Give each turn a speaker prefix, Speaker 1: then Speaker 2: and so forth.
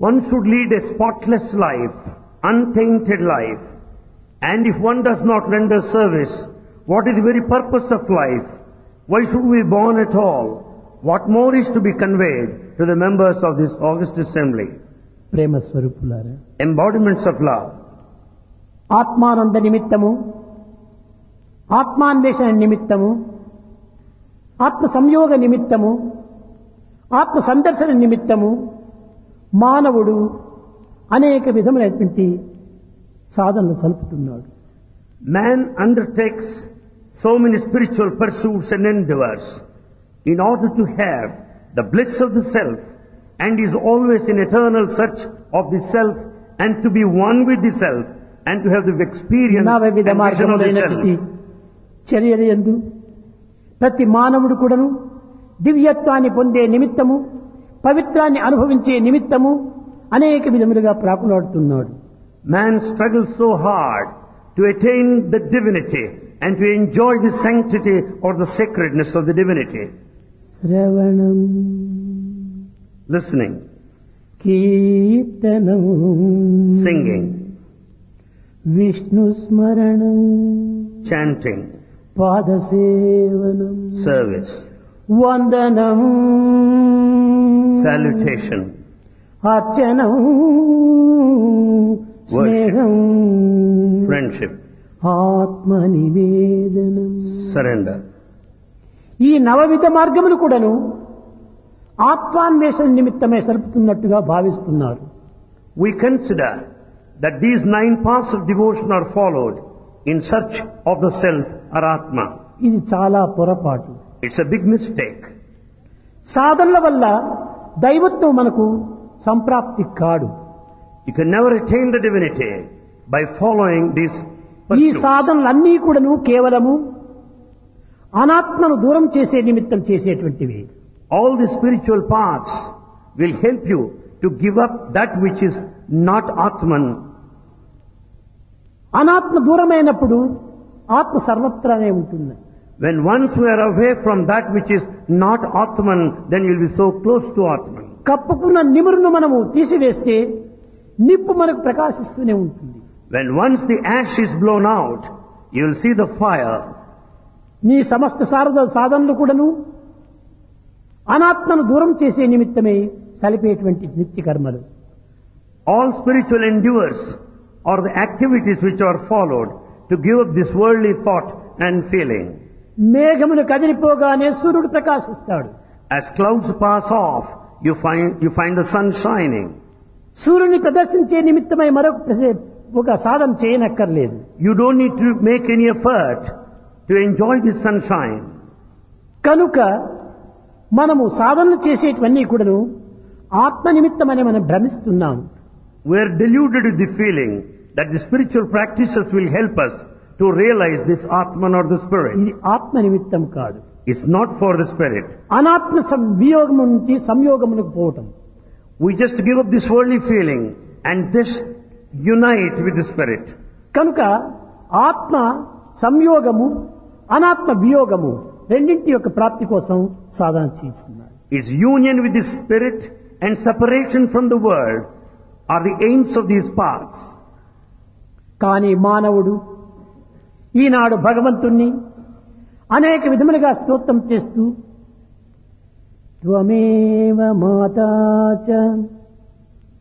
Speaker 1: One should lead a spotless life, untainted life. And if one does not render service, what is the very purpose of life? Why should we be born at all? What more is to be conveyed to the members of this august assembly?
Speaker 2: ప్రేమ స్వరూపులారా,
Speaker 1: Embodiments of love.
Speaker 2: ఆత్మానంద నిమిత్తము, ఆత్మాన్వేషణ నిమిత్తము, ఆత్మ సంయోగ నిమిత్తము, ఆత్మ సందర్శన నిమిత్తము మానవుడు అనేక విధములైనటువంటి సాధనలు సలుపుతున్నాడు.
Speaker 1: Man undertakes so many spiritual pursuits and endeavors in order to have the bliss of the self, and is always in eternal search of the self and to be one with the self and to have the experience and
Speaker 2: నవవిధ
Speaker 1: vision of the
Speaker 2: మార్గములైనటువంటి
Speaker 1: self.
Speaker 2: చర్యల యందు ప్రతి మానవుడు కూడాను దివ్యత్వాన్ని పొందే నిమిత్తము, పవిత్రాన్ని అనుభవించే నిమిత్తము అనేక విధములుగా ప్రాకులాడుతున్నాడు.
Speaker 1: Man struggles so hard to attain the divinity and to enjoy the sanctity or the sacredness of the divinity.
Speaker 2: శ్రవణం,
Speaker 1: Listening,
Speaker 2: కీర్తనం,
Speaker 1: singing,
Speaker 2: విష్ణు స్మరణం,
Speaker 1: chanting,
Speaker 2: పాదసేవనం,
Speaker 1: service,
Speaker 2: వందనం,
Speaker 1: salutation,
Speaker 2: అర్చనం, స్నేహం,
Speaker 1: friendship,
Speaker 2: ఆత్మ నివేదనం.
Speaker 1: surrender.
Speaker 2: ఈ నవవిధ మార్గములు కూడాను ఆత్మాన్వేషణ నిమిత్తమే సరుపుతున్నట్టుగా భావిస్తున్నారు.
Speaker 1: We consider that these 9 paths of devotion are followed in search of the self or Atma.
Speaker 2: ఇది చాలా పొరపాటు.
Speaker 1: It's a big mistake.
Speaker 2: సాధనల వల్ల దైవత్వం మనకు సంప్రాప్తి కాడు.
Speaker 1: You can never attain the divinity by following these
Speaker 2: ఈ
Speaker 1: pursuits.
Speaker 2: సాధనలన్నీ కూడాను కేవలము అనాత్మను దూరం చేసే నిమిత్తం చేసేటువంటివి.
Speaker 1: All the spiritual paths will help you to give up that which is not Atman.
Speaker 2: అనాత్మ దూరమైనప్పుడు ఆత్మ సర్వత్రానే ఉంటుంది.
Speaker 1: When once we are away from that which is not Atman, then you'll be so close to Atman.
Speaker 2: కప్పుకున్న నిమురును మనము తీసివేస్తే నిప్పు మనకు ప్రకాశిస్తూనే ఉంటుంది.
Speaker 1: When once the ash is blown out, you will see the fire.
Speaker 2: నీ సమస్త సాధనలు కూడాను అనాత్మను దూరం చేసే నిమిత్తమే సలిపేటువంటి నిత్య కర్మలు.
Speaker 1: All spiritual endeavors are the activities which are followed to give up this worldly thought and feeling.
Speaker 2: మేఘములు కదిలిపోగానే సూర్యుడు ప్రకాశిస్తాడు.
Speaker 1: As clouds pass off, you find the sun shining.
Speaker 2: సూర్యుని ప్రదర్శించే నిమిత్తమై ఒక సాధన చేయనక్కర్లేదు.
Speaker 1: You don't need to make any effort to enjoy the sunshine.
Speaker 2: కనుక మనము సాధనలు చేసేటివన్నీ కూడాను ఆత్మ నిమిత్తమని మనం భ్రమిస్తున్నాం.
Speaker 1: We are deluded with the feeling that the spiritual practices will help us to realize this Atman or the Spirit.
Speaker 2: ఇది ఆత్మ నిమిత్తం కాదు.
Speaker 1: It's not for the Spirit.
Speaker 2: అనాత్మ వియోగము నుంచి సంయోగమునకు పోవటం.
Speaker 1: We just give up this worldly feeling and just unite with the Spirit.
Speaker 2: కనుక ఆత్మ సంయోగము, అనాత్మ వియోగము రెండింటి యొక్క ప్రాప్తి కోసం సాధన చేస్తున్నారు.
Speaker 1: Its union with the Spirit and separation from the world are the aims of these paths.
Speaker 2: కానీ మానవుడు ఈనాడు భగవంతుణ్ణి అనేక విధములుగా స్తోత్రం చేస్తూ త్వమేవ మాతా చ